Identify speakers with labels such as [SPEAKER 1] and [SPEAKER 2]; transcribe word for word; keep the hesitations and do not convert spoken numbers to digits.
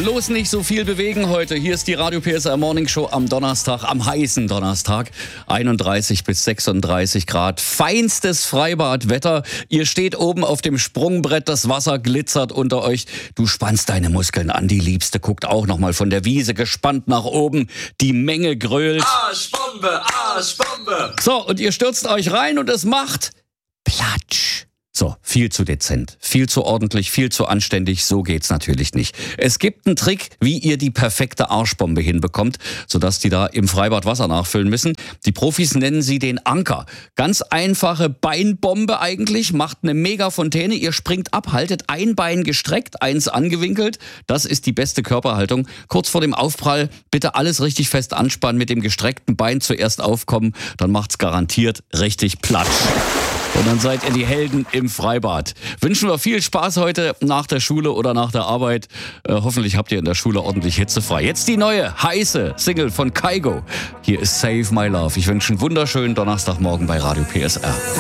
[SPEAKER 1] bloß nicht so viel bewegen heute. Hier ist die Radio P S R Morning Show am Donnerstag, am heißen Donnerstag. einunddreißig bis sechsunddreißig Grad. Feinstes Freibadwetter. Ihr steht oben auf dem Sprungbrett, das Wasser glitzert unter euch. Du spannst deine Muskeln an. Die Liebste guckt auch nochmal von der Wiese gespannt nach oben. Die Menge grölt.
[SPEAKER 2] Arschbombe, Arschbombe.
[SPEAKER 1] So, und ihr stürzt euch rein und es macht Platsch. So, viel zu dezent, viel zu ordentlich, viel zu anständig, so geht's natürlich nicht. Es gibt einen Trick, wie ihr die perfekte Arschbombe hinbekommt, sodass die da im Freibad Wasser nachfüllen müssen. Die Profis nennen sie den Anker. Ganz einfache Beinbombe eigentlich, macht eine Mega-Fontäne, ihr springt ab, haltet ein Bein gestreckt, eins angewinkelt. Das ist die beste Körperhaltung. Kurz vor dem Aufprall bitte alles richtig fest anspannen, mit dem gestreckten Bein zuerst aufkommen, dann macht's garantiert richtig Platsch. Und dann seid ihr die Helden im Freibad. Wünschen wir viel Spaß heute nach der Schule oder nach der Arbeit. Äh, hoffentlich habt ihr in der Schule ordentlich hitzefrei. Jetzt die neue, heiße Single von Kygo. Hier ist Save My Love. Ich wünsche einen wunderschönen Donnerstagmorgen bei Radio P S R.